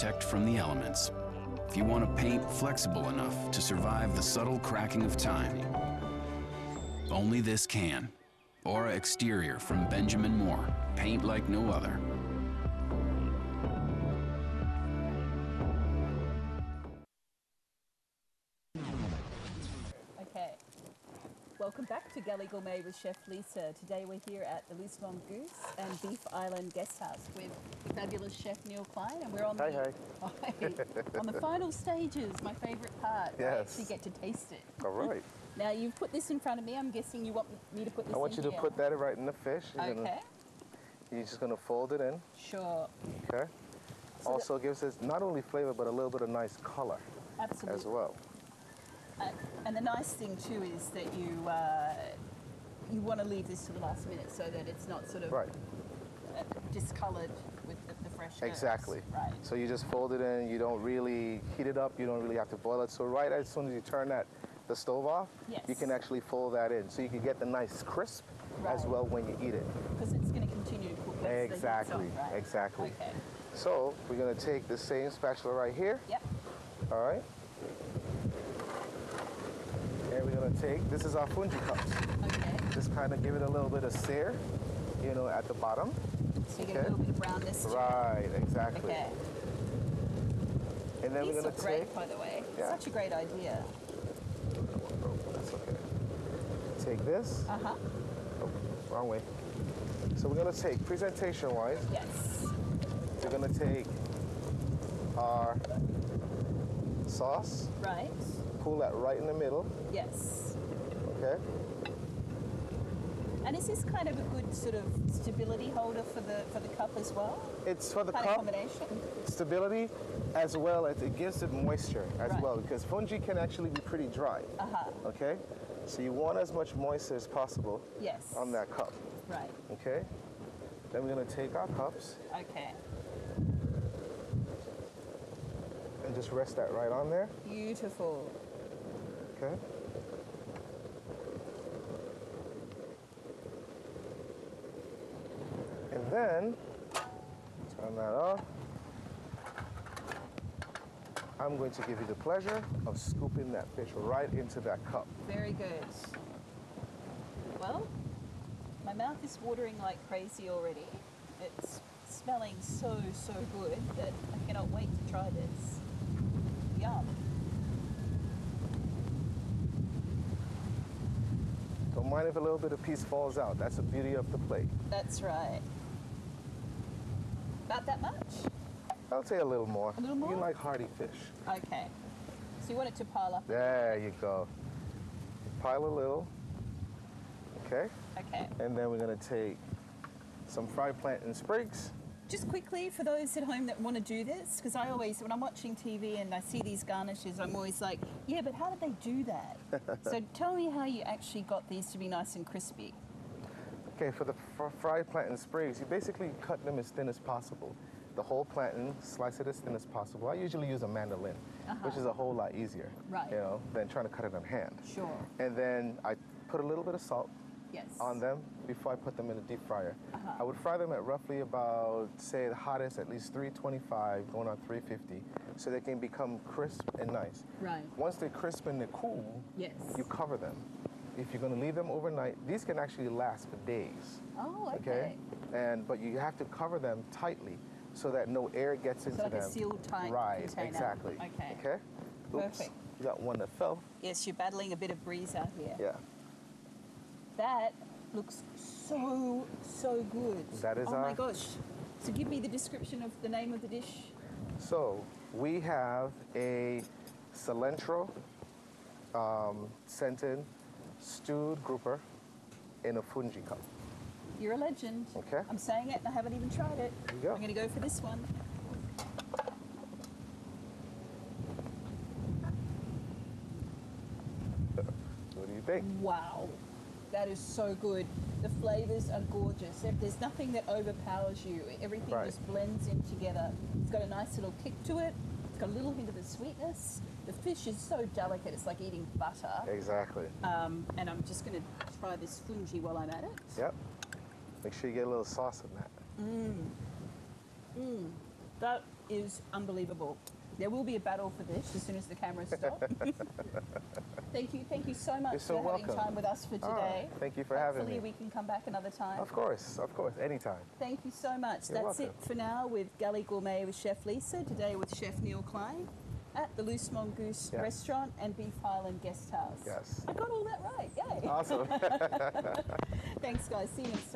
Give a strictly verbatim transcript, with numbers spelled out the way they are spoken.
protect from the elements. If you want a paint flexible enough to survive the subtle cracking of time, only this can. Aura Exterior from Benjamin Moore. Paint like no other. Okay. Welcome back to Galley Gourmet with Chef Lisa. Today we're here at the Loose Mongoose and Beef Island Guest House with the fabulous Chef Neil Klein, and we're on hi, the hi. hi, on the final stages. My favourite part. Yes. You get to taste it. All right. Now you've put this in front of me. I'm guessing you want me to put this. I want in you to here. put that right in the fish. You're Okay. Gonna, you're just gonna fold it in. Sure. Okay. So also gives us not only flavor but a little bit of nice color. Absolutely. As well. Uh, and the nice thing too is that you uh, you want to leave this to the last minute so that it's not sort of right. uh, discoloured with the, the fresh herbs. Exactly. Right. So you just fold it in. You don't really heat it up. You don't really have to boil it. So right as soon as you turn that the stove off, yes. you can actually fold that in. So you can get the nice crisp right. as well when you eat it. Because it's going to continue to cook. Exactly. Off, right? Exactly. Okay. So we're going to take the same spatula right here. Yep. All right. And we're going to take, this is our fungi cups. Okay. Just kind of give it a little bit of sear, you know, at the bottom. So you get okay. a little bit of brownness. Right, exactly. Okay. And then These we're going look to great, take, by the way. Yeah. Such a great idea. That's okay. Take this. Uh-huh. Oh, wrong way. So we're going to take, presentation-wise, yes. we're going to take our sauce. Right. Pull that right in the middle. Yes. Okay. And is this kind of a good sort of stability holder for the for the cup as well? It's for the kind cup. Of combination. Stability, as well as it gives it moisture as right. well, because fungi can actually be pretty dry. Uh-huh. Okay. So you want as much moisture as possible. Yes. On that cup. Right. Okay. Then we're going to take our cups. Okay. And just rest that right on there. Beautiful. Okay. And then, turn that off. I'm going to give you the pleasure of scooping that fish right into that cup. Very good. Well, my mouth is watering like crazy already. It's smelling so, so good that I cannot wait to try this. Yum. Don't mind if a little bit of piece falls out. That's the beauty of the plate. That's right. About that much? I'll say a little more. A little more? You like hearty fish. Okay. So you want it to pile up? There you go. Pile a little. Okay. Okay. And then we're going to take some fried plantain sprigs. Just quickly, for those at home that want to do this, because I always, when I'm watching T V and I see these garnishes, I'm always like, yeah, but how did they do that? So tell me how you actually got these to be nice and crispy. Okay, for the fr fried plantain sprigs, you basically cut them as thin as possible. The whole plantain, slice it as thin as possible. I usually use a mandolin, uh-huh. which is a whole lot easier, right. you know, than trying to cut it on hand. Sure. And then I put a little bit of salt yes. on them before I put them in the deep fryer. Uh-huh. I would fry them at roughly about, say, the hottest, at least three twenty-five, going on three fifty, so they can become crisp and nice. Right. Once they're crisp and they're cool, yes. you cover them. If you're going to leave them overnight, these can actually last for days. Oh, okay. Okay. And but you have to cover them tightly so that no air gets into so like them. A sealed tight right. container. Exactly. Okay. Okay. Oops. Perfect. You got one that fell. Yes, you're battling a bit of breeze out here. Yeah. That looks so so good. That is oh our. my gosh. So give me the description of the name of the dish. So we have a cilantro um, scented stewed grouper in a fungi cup. You're a legend. Okay. I'm saying it and I haven't even tried it. There you go. I'm going to go for this one. What do you think? Wow. That is so good. The flavors are gorgeous. There's nothing that overpowers you. Everything right. just blends in together. It's got a nice little kick to it. It's got a little hint of the sweetness. The fish is so delicate, it's like eating butter. Exactly. Um, and I'm just going to try this fungi while I'm at it. Yep. Make sure you get a little sauce in that. Mmm. Mmm. That is unbelievable. There will be a battle for this as soon as the cameras stop. Thank you, thank you so much You're so for having welcome. time with us for All today. right. Thank you for having Hopefully me. we can come back another time. Of course, of course, anytime. Thank you so much. You're That's welcome. it for now with Galley Gourmet with Chef Lisa. Today with Chef Neil Klein at the Loose Mongoose Yeah. Restaurant and Beef Highland Guest House. Yes. I got all that right. Yay. Awesome. Thanks, guys. See you next time.